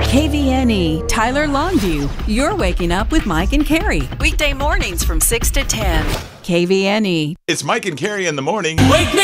KVNE, Tyler Longview. You're waking up with Mike and Carrie. Weekday mornings from 6 to 10. KVNE. It's Mike and Carrie in the morning. Wake me